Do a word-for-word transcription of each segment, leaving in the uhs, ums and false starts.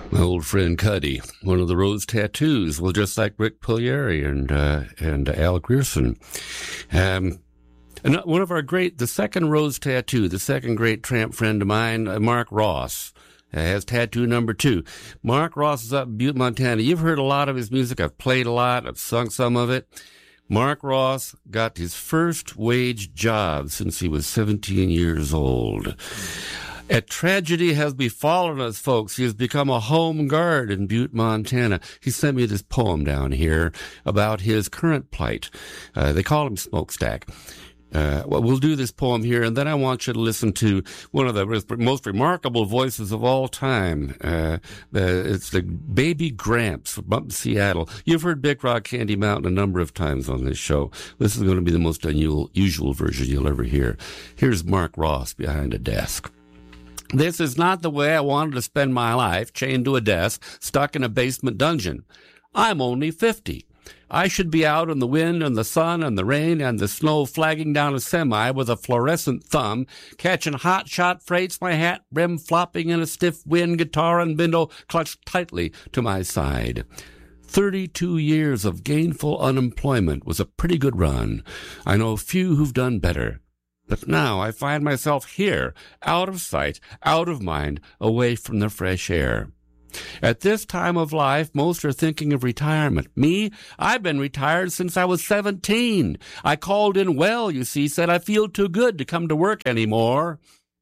My old friend Cuddy, one of the Rose Tattoos, well, just like Rick Pugliari and uh, and Al Grierson. Um, and one of our great, the second Rose Tattoo, the second great tramp friend of mine, uh, Mark Ross, uh, has tattoo number two. Mark Ross is up in Butte, Montana. You've heard a lot of his music. I've played a lot. I've sung some of it. Mark Ross got his first wage job since he was seventeen years old. A tragedy has befallen us, folks. He has become a home guard in Butte, Montana. He sent me this poem down here about his current plight. Uh, they call him Smokestack. Uh, well, we'll do this poem here, and then I want you to listen to one of the most remarkable voices of all time. Uh, the, it's the Baby Gramps from up in Seattle. You've heard Big Rock Candy Mountain a number of times on this show. This is going to be the most unusual version you'll ever hear. Here's Mark Ross behind a desk. This is not the way I wanted to spend my life, chained to a desk, stuck in a basement dungeon. I'm only fifty. I should be out in the wind and the sun and the rain and the snow, flagging down a semi with a fluorescent thumb, catching hot-shot freights, my hat brim flopping in a stiff wind, guitar and bindle clutched tightly to my side. Thirty-two years of gainful unemployment was a pretty good run. I know few who've done better. But now I find myself here, out of sight, out of mind, away from the fresh air. At this time of life, most are thinking of retirement. Me, I've been retired since I was seventeen. I called in well, you see, said I feel too good to come to work anymore.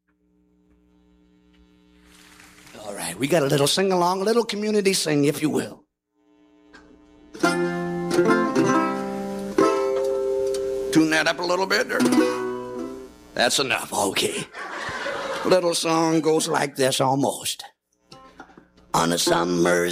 All right, we got a little sing-along, a little community sing, if you will. Tune that up a little bit. Or... That's enough, okay. Little song goes like this almost. On a summer's